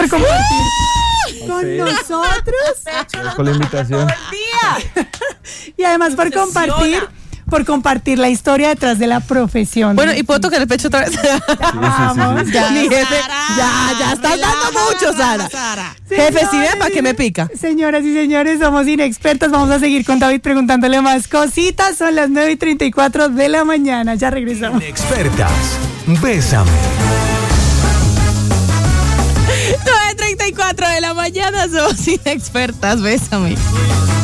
compartir con nosotros. Gracias por la invitación. Y además por compartir la historia detrás de la profesión. Bueno, ¿y puedo tocar el pecho otra vez? Vamos, sí. ya. Mi jefe, ya estás dando mucho, Sara. Jefe, si ven, ¿para qué me pica? Señoras y señores, somos inexpertas. Vamos a seguir con David preguntándole más cositas. Son las 9:34 de la mañana. Ya regresamos. Inexpertas, bésame. 9:34 de la mañana, somos inexpertas, bésame.